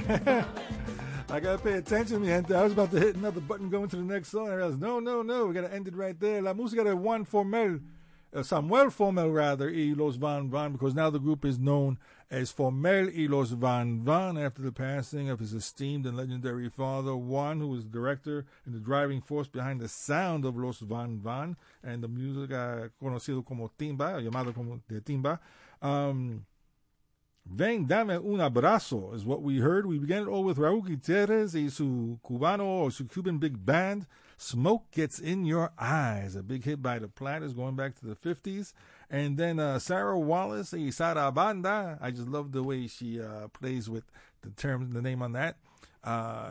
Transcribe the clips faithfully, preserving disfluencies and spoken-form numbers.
I gotta pay attention, mi gente. I was about to hit another button going to the next song. I realized, no, no, no, we gotta end it right there. La música de Juan Formel, uh, Samuel Formel rather, y Los Van Van, because now the group is known as Formel y Los Van Van after the passing of his esteemed and legendary father, Juan, who was the director and the driving force behind the sound of Los Van Van and the música conocido como timba, llamado como de timba. Um, Ven, dame un abrazo is what we heard. We began it all with Raúl Gutiérrez y su cubano or su Cuban big band. Smoke Gets in Your Eyes, a big hit by the Platters going back to the fifties. And then uh, Sarah Wallace y Sarabanda. I just love the way she uh, plays with the term, the name on that. Uh,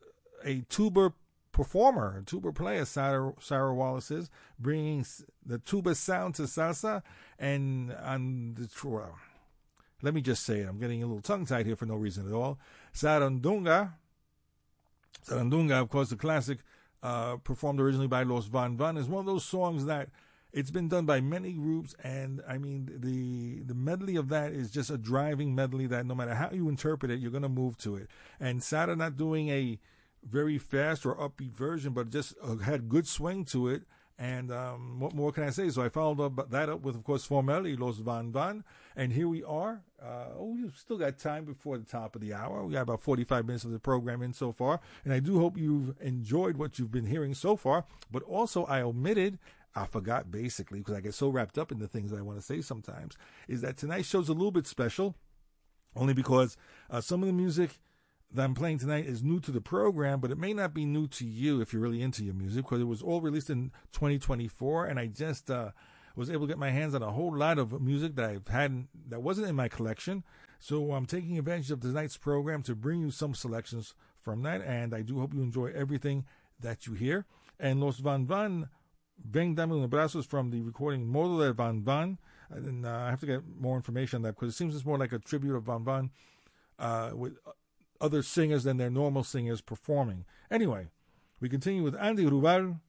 a tuba performer, a tuba player, Sarah, Sarah Wallace is, bringing the tuba sound to salsa. And on the uh, let me just say it. I'm getting a little tongue-tied here for no reason at all. Sarandunga. Sarandunga, of course, the classic, uh, performed originally by Los Van Van, is one of those songs that it's been done by many groups, and, I mean, the the medley of that is just a driving medley that no matter how you interpret it, you're going to move to it. And Sara not doing a very fast or upbeat version, but just uh, had good swing to it. And um, what more can I say? So I followed up that up with, of course, Formel y Los Van Van. And here we are. Uh, oh, we've still got time before the top of the hour. We got about forty-five minutes of the program in so far. And I do hope you've enjoyed what you've been hearing so far. But also I omitted, I forgot basically, because I get so wrapped up in the things that I want to say sometimes, is that tonight's show's a little bit special. Only because uh, some of the music that I'm playing tonight is new to the program, but it may not be new to you if you're really into your music, because it was all released in twenty twenty-four, and I just uh, was able to get my hands on a whole lot of music that I've had that wasn't in my collection. So I'm taking advantage of tonight's program to bring you some selections from that, and I do hope you enjoy everything that you hear. And Los Van Van, Ven Dame un Abrazo, from the recording Modo de Van Van, and uh, I have to get more information on that because it seems it's more like a tribute of Van Van uh, with other singers than their normal singers performing. Anyway, we continue with Andy Rubal,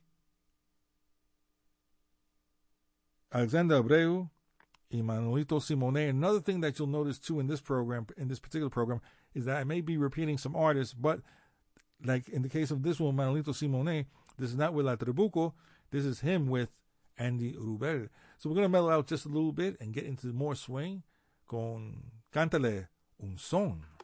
Alexander Abreu, y Manuelito Simone. Another thing that you'll notice too in this program, in this particular program, is that I may be repeating some artists, but like in the case of this one, Manuelito Simone, this is not with La Trabuco, this is him with Andy Rubel. So we're going to mellow out just a little bit and get into more swing con Cántale un Son.